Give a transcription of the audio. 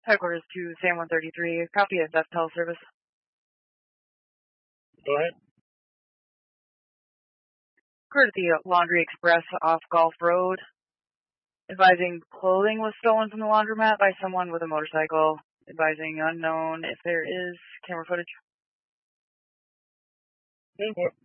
Headquarters to Sam 133. Copy of Death Tell Service. Go ahead. Occurred at the Laundry Express off Golf Road. Advising clothing was stolen from the laundromat by someone with a motorcycle. Advising unknown if there is camera footage. Okay.